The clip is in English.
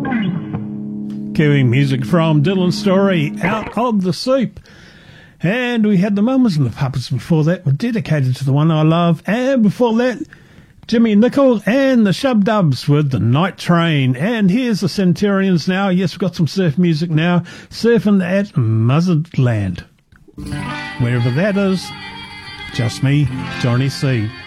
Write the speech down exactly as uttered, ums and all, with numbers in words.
Kiwi music from Dylan Story, Out of the Soup. And we had the Mamas and the Puppets before that, were dedicated to the one I love. And before that, Jimmy Nicol and the Shub Dubs with the Night Train. And here's the Centurions now. Yes, we've got some surf music now. Surfing at Muzzard Land. Wherever that is, just me, Johnny C.